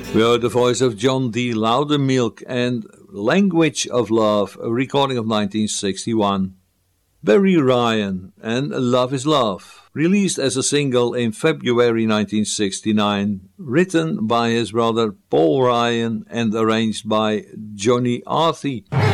We heard the voice of John D. Loudermilk and Language of Love, a recording of 1961. Barry Ryan and Love is Love, released as a single in February 1969, written by his brother Paul Ryan and arranged by Johnny Arthey.